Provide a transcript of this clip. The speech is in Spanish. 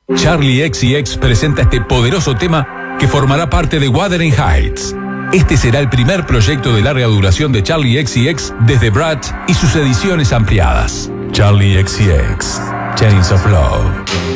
Charlie XCX presenta este poderoso tema que formará parte de Wuthering Heights. Este será el primer proyecto de larga duración de Charlie XCX desde Brat y sus ediciones ampliadas. Charlie XCX, Chains of Love.